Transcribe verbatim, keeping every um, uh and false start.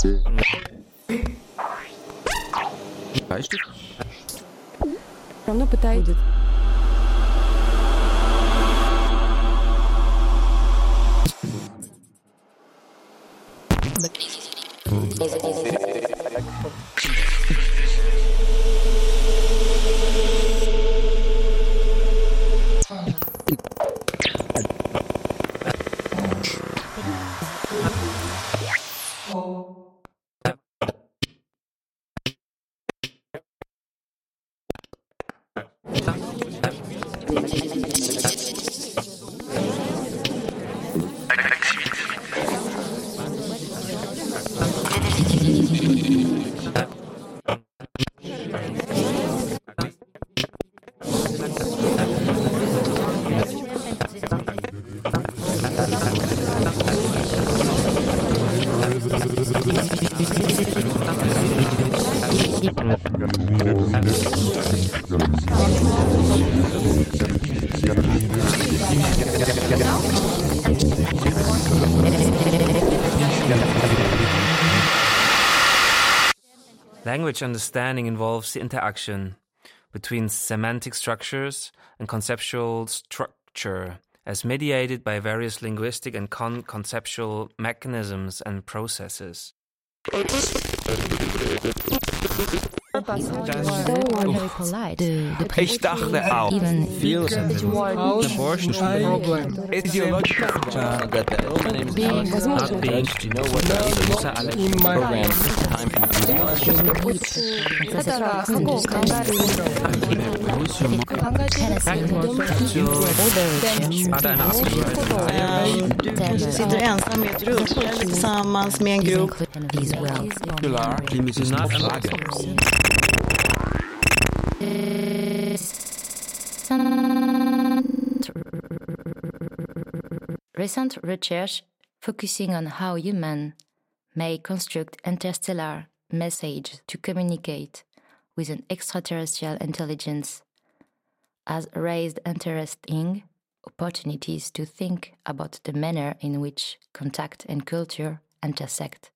равно пытается. Language understanding involves the interaction between semantic structures and conceptual structure as mediated by various linguistic and con- conceptual mechanisms and processes. Ich dachte auch, feels abortion problem. Ideological Not being program. Sitter ensam i ett rum eller tillsammans med en grupp. Recent research focusing on how humans may construct interstellar messages to communicate with an extraterrestrial intelligence has raised interesting opportunities to think about the manner in which contact and culture intersect.